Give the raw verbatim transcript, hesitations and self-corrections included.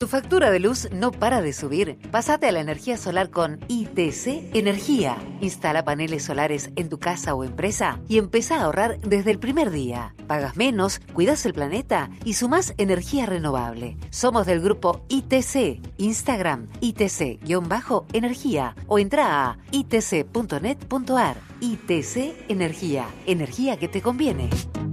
Tu factura de luz no para de subir. Pásate a la energía solar con I T C Energía. Instala paneles solares en tu casa o empresa y empezá a ahorrar desde el primer día. Pagas menos, cuidas el planeta y sumás energía renovable. Somos del grupo I T C. Instagram I T C-energía o entra a i t c punto net punto a r. I T C Energía. Energía que te conviene.